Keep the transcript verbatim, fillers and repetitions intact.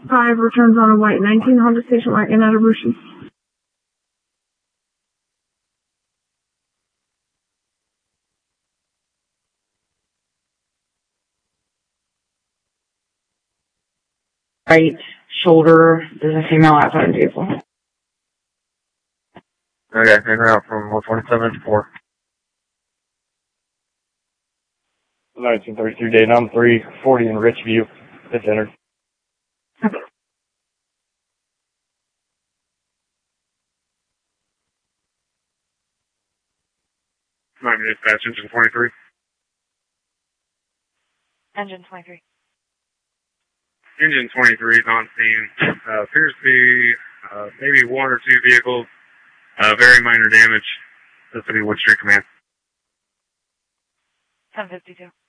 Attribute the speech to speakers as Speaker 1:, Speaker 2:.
Speaker 1: five returns on a white nineteen Honda Station Wagon out of Russian. Right shoulder, there's a female outside the vehicle.
Speaker 2: Okay, en route from one twenty-seven to four. nineteen thirty-three day num three forty in Richview. It's entered.
Speaker 1: Okay.
Speaker 2: nine dispatch, engine twenty-three.
Speaker 3: Engine twenty-three.
Speaker 2: Engine twenty-three is on scene. Uh, appears to be uh, maybe one or two vehicles. Uh, very minor damage. This will be Wood Street Command.
Speaker 3: ten fifty-two.